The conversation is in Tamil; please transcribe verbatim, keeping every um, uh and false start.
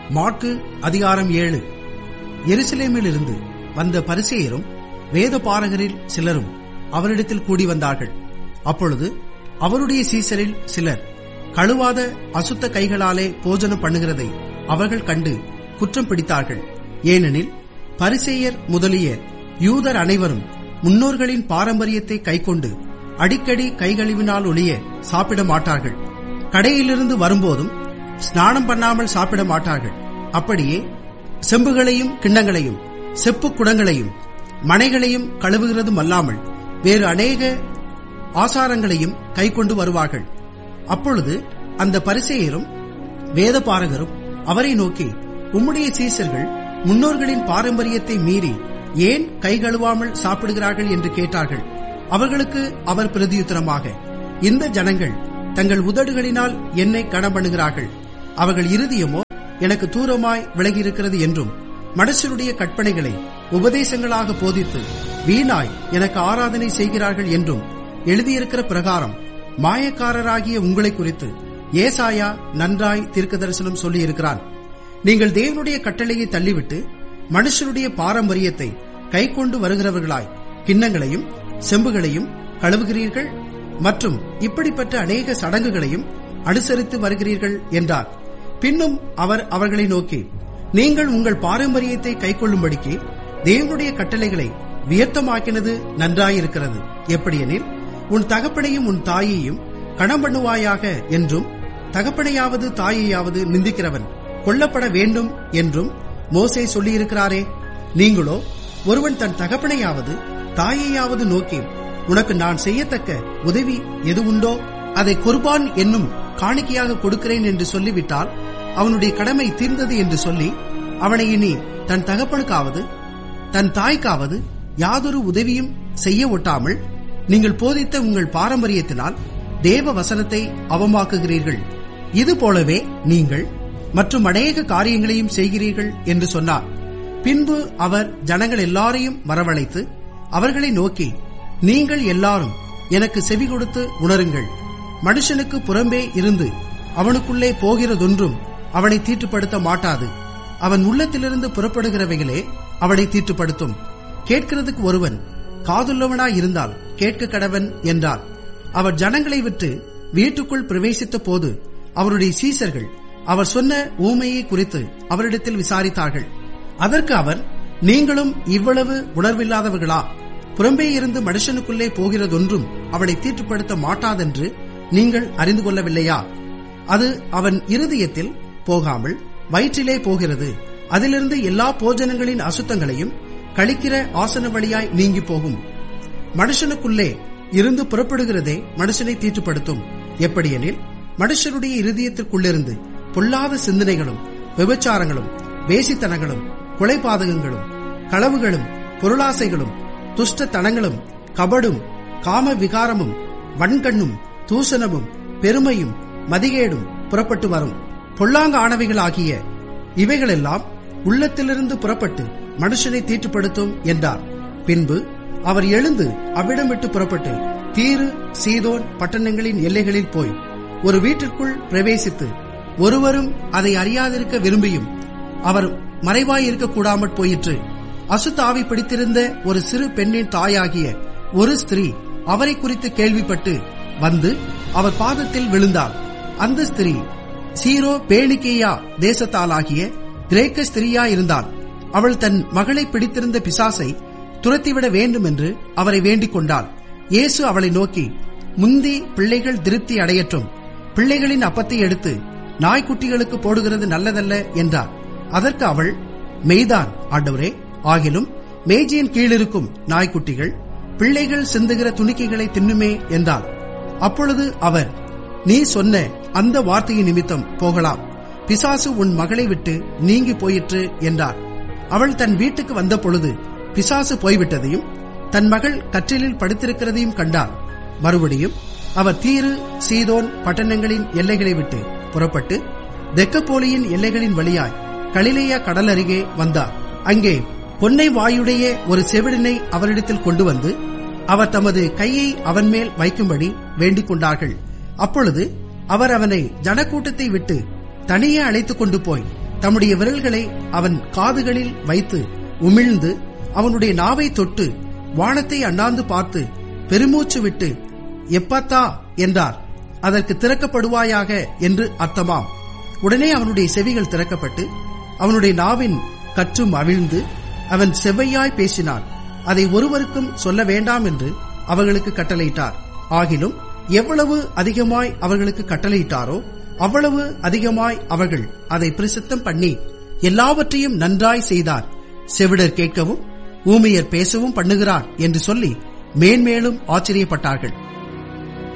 மாற்கு அதிகாரம் ஏழு. எருசலேமிலிருந்து வந்த பரிசேயரும் வேத பாரகரில் சிலரும் அவரிடத்தில் கூடி வந்தார்கள். அப்பொழுது அவருடைய சீசரில் சிலர் கழுவாத அசுத்த கைகளாலே போஜனம் பண்ணுகிறதை அவர்கள் கண்டு குற்றம் பிடித்தார்கள். ஏனெனில் பரிசேயர் முதலிய யூதர் அனைவரும் முன்னோர்களின் பாரம்பரியத்தை கைக்கொண்டு அடிக்கடி கைகழுவினால் ஒழிய சாப்பிட மாட்டார்கள். கடையிலிருந்து வரும்போதும் ஸ்நானம் பண்ணாமல் சாப்பிட மாட்டார்கள். அப்படியே செம்புகளையும் கிண்ணங்களையும் செப்பு குடங்களையும் மனைகளையும் கழுவுகிறதும் அல்லாமல் வேறு அநேக ஆசாரங்களையும் கைக்கொண்டு வருவார்கள். அப்பொழுது அந்த பரிசேயரும் வேத பாரகரும் அவரை நோக்கி, உம்முடைய சீசர்கள் முன்னோர்களின் பாரம்பரியத்தை மீறி ஏன் கை கழுவாமல் சாப்பிடுகிறார்கள் என்று கேட்டார்கள். அவர்களுக்கு அவர் பிரதியுத்தரமாக, இந்த ஜனங்கள் தங்கள் உதடுகளினால் என்னை கனம்பண்ணுகிறார்கள், அவர்கள் இருதயமோ எனக்கு தூரமாய் விலகியிருக்கிறது என்றும் மனுஷருடைய கற்பனைகளை உபதேசங்களாக போதித்து வீணாய் எனக்கு ஆராதனை செய்கிறார்கள் என்றும் எழுதியிருக்கிற பிரகாரம் மாயக்காரராகிய உங்களை குறித்து ஏசாயா நன்றாய் தீர்க்க தரிசனம் சொல்லியிருக்கிறான். நீங்கள் தேவனுடைய கட்டளையை தள்ளிவிட்டு மனுஷருடைய பாரம்பரியத்தை கை கொண்டு வருகிறவர்களாய் கிண்ணங்களையும் செம்புகளையும் கழுவுகிறீர்கள் மற்றும் இப்படிப்பட்ட அநேக சடங்குகளையும் அனுசரித்து வருகிறீர்கள் என்றார். பின்னும் அவர் அவர்களை நோக்கி, நீங்கள் உங்கள் பாரம்பரியத்தை கைக்கொள்ளும்படிக்கு தேவனுடைய கட்டளைகளை வியர்த்தமாக்கினது நன்றாயிருக்கிறது. எப்படியெனில், உன் தகப்பனையும் உன் தாயையும் கணம் பண்ணுவாயாக என்றும் தகப்பனையாவது தாயையாவது நிந்திக்கிறவன் கொல்லப்பட வேண்டும் என்றும் மோசே சொல்லியிருக்கிறாரே. நீங்களோ ஒருவன் தன் தகப்பனையாவது தாயையாவது நோக்கி, உனக்கு நான் செய்யத்தக்க உதவி எது உண்டோ அதை குர்பான் என்னும் காணிக்கையாக கொடுக்கிறேன் என்று சொல்லிவிட்டால் அவனுடைய கடமை தீர்ந்தது என்று சொல்லி அவனை இனி தன் தகப்பனுக்காவது தன் தாய்க்காவது யாதொரு உதவியும் செய்ய ஒட்டாமல் நீங்கள் போதித்த உங்கள் பாரம்பரியத்தினால் தேவ வசனத்தை அவமாக்குகிறீர்கள். இது போலவே நீங்கள் மற்றும் அநேக காரியங்களையும் செய்கிறீர்கள் என்று சொன்னார். பின்பு அவர் ஜனங்கள் எல்லாரையும் வரவழைத்து அவர்களை நோக்கி, நீங்கள் எல்லாரும் எனக்கு செவி கொடுத்து உணருங்கள். மனுஷனுக்கு புறம்பே இருந்து அவனுக்குள்ளே போகிறதொன்றும் அவனை தீட்டுப்படுத்த மாட்டாது. அவன் உள்ளத்திலிருந்து புறப்படுகிறவைகளே அவனை தீட்டுப்படுத்தும். கேட்கிறதுக்கு ஒருவன் காதுள்ளவனாய் இருந்தால் கேட்க கடவன் என்றார். அவர் ஜனங்களை விட்டு வீட்டுக்குள் பிரவேசித்த போது அவருடைய சீசர்கள் அவர் சொன்ன ஊமையை குறித்து அவரிடத்தில் விசாரித்தார்கள். அதற்கு அவர், நீங்களும் இவ்வளவு உணர்வில்லாதவர்களா? புறம்பே இருந்து மனுஷனுக்குள்ளே போகிறதொன்றும் அவனை தீட்டுப்படுத்த மாட்டாதென்று நீங்கள் அறிந்து கொள்ளவில்லையா? அது அவன் இருதயத்தில் போகாமல் வயிற்றிலே போகிறது. அதிலிருந்து எல்லா போஜனங்களின் அசுத்தங்களையும் கழிக்கிற ஆசன வழியாய் நீங்கி போகும். மனுஷனுக்குள்ளே இருந்து புறப்படுகிறதே மனுஷனை தீட்டுப்படுத்தும். எப்படியெனில், மனுஷனுடைய இருதயத்திற்குள்ளிருந்து பொல்லாத சிந்தனைகளும் விபச்சாரங்களும் வேசித்தனங்களும் கொலைபாதகங்களும் களவுகளும் பொருளாசைகளும் துஷ்டத்தனங்களும் கபடும் காம விகாரமும் வன்கண்ணும் தூசணமும் பெருமையும் மதிகேடும் புறப்பட்டு வரும். பொல்லாங்க ஆனவைகளாகிய இவைகளெல்லாம் உள்ளத்திலிருந்து புறப்பட்டு மனுஷனை தீட்டுப்படுத்தும் என்றார். பின்பு அவர் எழுந்து அவ்விடம் விட்டு புறப்பட்டு தீரு சீதோன் பட்டணங்களின் எல்லைகளில் போய் ஒரு வீட்டிற்குள் பிரவேசித்து ஒருவரும் அதை அறியாதிருக்க விரும்பியும் அவர் மறைவாயிருக்க கூடாமற் போயிற்று. அசுத்தாவி பிடித்திருந்த ஒரு சிறு பெண்ணின் தாயாகிய ஒரு ஸ்திரீ அவரை குறித்து கேள்விப்பட்டு வந்து அவர் பாதத்தில் விழுந்தாள். அந்த ஸ்திரீ சீரோ பேணிக்கேயா தேசத்தாலாகிய கிரேக்க ஸ்திரீயா இருந்தாள். அவள் தன் மகளை பிடித்திருந்த பிசாசை துரத்திவிட வேண்டும் என்று அவரை வேண்டிக் கொண்டாள். இயேசு அவளை நோக்கி, முந்தி பிள்ளைகள் திருப்தி அடையற்றும், பிள்ளைகளின் அப்பத்தை எடுத்து நாய்க்குட்டிகளுக்கு போடுகிறது நல்லதல்ல என்றார். அதற்கு அவள், மெய்தான் ஆண்டவரே, ஆகிலும் மேஜையின் கீழிருக்கும் நாய்க்குட்டிகள் பிள்ளைகள் சிந்துகிற துணிக்கைகளை தின்னுமே என்றாள். அப்பொழுது அவர், நீ சொன்ன அந்த வார்த்தையின் நிமித்தம் போகலாம், பிசாசு உன் மகளை விட்டு நீங்கி போயிற்று என்றார். அவள் தன் வீட்டுக்கு வந்த பொழுது பிசாசு போய்விட்டதையும் தன் மகள் கற்றிலில் படுத்திருக்கிறதையும் கண்டார். மறுபடியும் அவர் தீரு சீதோன் பட்டணங்களின் எல்லைகளை விட்டு புறப்பட்டு தெக்கப்போலியின் எல்லைகளின் வழியாய் கலிலேயா கடல் அருகே வந்தார். அங்கே பொன்னை வாயுடைய ஒரு செவிடனை அவரிடத்தில் கொண்டு வந்து அவர் தமது கையை அவன் மேல் வைக்கும்படி வேண்டிக் கொண்டார்கள். அப்பொழுது அவர் அவனை ஜனக்கூட்டத்தை விட்டு தனியே அழைத்துக் கொண்டு போய் தம்முடைய விரல்களை அவன் காதுகளில் வைத்து உமிழ்ந்து அவனுடைய நாவை தொட்டு வானத்தை அண்ணாந்து பார்த்து பெருமூச்சு விட்டு எப்பத்தா என்றார். அதற்கு திறக்கப்படுவாயாக என்று அர்த்தமாம். உடனே அவனுடைய செவிகள் திறக்கப்பட்டு அவனுடைய நாவின் கற்றும் அவிழ்ந்து அவன் செவ்வையாய் பேசினான். அதை ஒருவருக்கும் சொல்ல வேண்டாம் என்று அவர்களுக்கு கட்டளையிட்டார். ஆகிலும் எவ்வளவு அதிகமாய் அவர்களுக்கு கட்டளையிட்டாரோ அவ்வளவு அதிகமாய் அவர்கள் அதை பிரசித்தம் பண்ணி எல்லாவற்றையும் நன்றாய் செய்தார். செவிடர் கேட்கவும் ஊமையர் பேசவும் பண்ணுகிறார் என்று சொல்லி மேன்மேலும் ஆச்சரியப்பட்டார்கள்.